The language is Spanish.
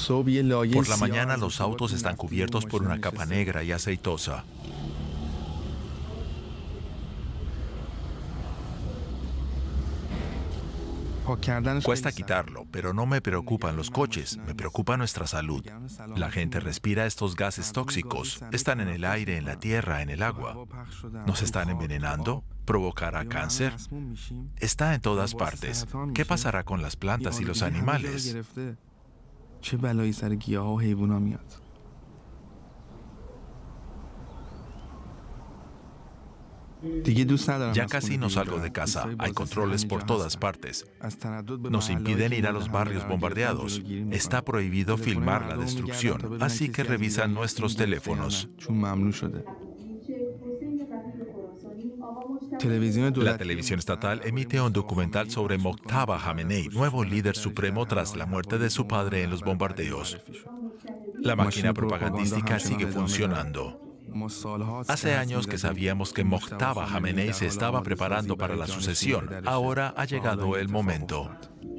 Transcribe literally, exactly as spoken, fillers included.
Por la mañana los autos están cubiertos por una capa negra y aceitosa. Cuesta quitarlo, pero no me preocupan los coches, me preocupa nuestra salud. La gente respira estos gases tóxicos, están en el aire, en la tierra, en el agua. ¿Nos están envenenando? ¿Provocará cáncer? Está en todas partes. ¿Qué pasará con las plantas y los animales? Ya casi no salgo de casa, hay controles por todas partes. Nos impiden ir a los barrios bombardeados. Está prohibido filmar la destrucción, así que revisan nuestros teléfonos. La televisión estatal emite un documental sobre Mojtaba Hamenei, nuevo líder supremo tras la muerte de su padre en los bombardeos. La máquina propagandística sigue funcionando. Hace años que sabíamos que Mojtaba Hamenei se estaba preparando para la sucesión. Ahora ha llegado el momento.